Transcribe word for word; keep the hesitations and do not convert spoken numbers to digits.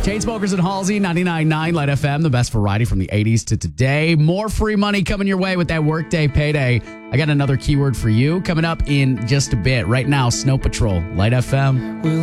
Chainsmokers and Halsey, ninety-nine point nine Light F M, the best variety from the eighties to today. More free money coming your way with that Workday Payday. I got another keyword for you coming up in just a bit. Right now, Snow Patrol, Light F M.